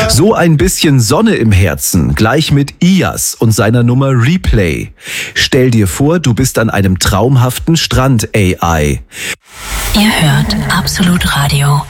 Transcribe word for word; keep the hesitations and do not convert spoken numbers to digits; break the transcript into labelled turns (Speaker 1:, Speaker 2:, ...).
Speaker 1: So ein bisschen Sonne im Herzen, gleich mit Iyas und seiner Nummer Replay. Stell dir vor, du bist an einem traumhaften Strand A I.
Speaker 2: Ihr hört Absolut Radio.